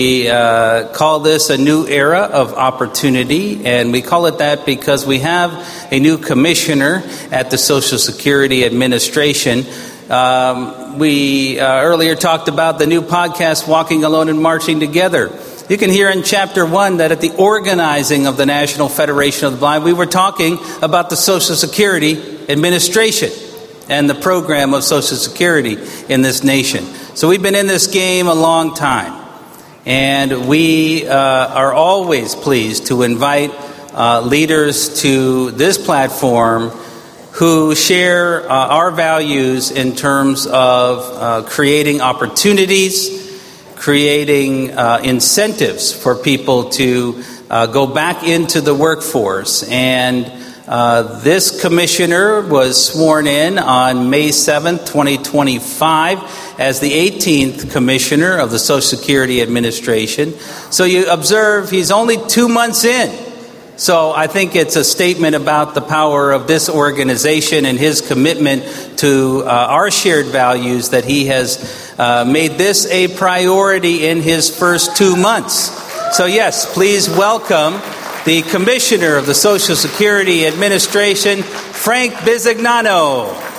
We call this a new era of opportunity, and we call it that because we have a new commissioner at the Social Security Administration. We earlier talked about the new podcast, Walking Alone and Marching Together. You can hear in Chapter 1 that at the organizing of the National Federation of the Blind, we were talking about the Social Security Administration and the program of Social Security in this nation. So we've been in this game a long time. And we are always pleased to invite leaders to this platform who share our values in terms of creating opportunities, creating incentives for people to go back into the workforce. And this commissioner was sworn in on May 7th, 2025, as the 18th commissioner of the Social Security Administration. So you observe he's only 2 months in. So I think it's a statement about the power of this organization and his commitment to our shared values that he has made this a priority in his first 2 months. So yes, please welcome the Commissioner of the Social Security Administration, Frank Bisignano.